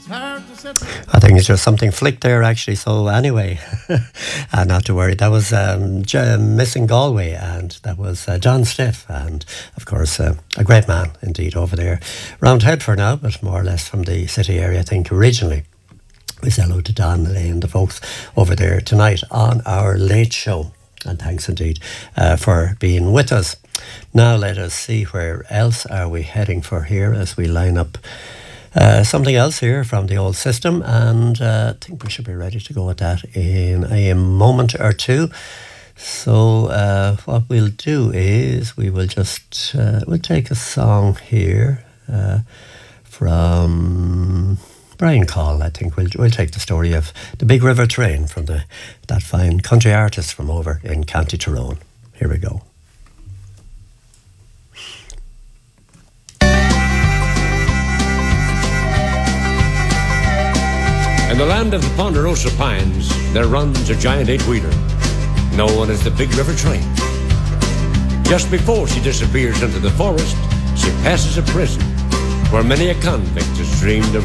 I think it's just something flicked there, actually. So anyway, not to worry. That was Missing Galway, and that was John Stiff, and of course a great man indeed over there. Round Headford now, but more or less from the city area, I think, originally. We say hello to Don Millay and the folks over there tonight on our late show. And thanks indeed for being with us. Now let us see, where else are we heading for here as we line up something else here from the old system, and I think we should be ready to go with that in a moment or two. So what we'll do is we will just we'll take a song here from Brian Call. I think we'll take the story of the Big River Train from that fine country artist from over in County Tyrone. Here we go. In the land of the Ponderosa Pines, there runs a giant eight-wheeler, known as the Big River Train. Just before she disappears into the forest, she passes a prison where many a convict has dreamed of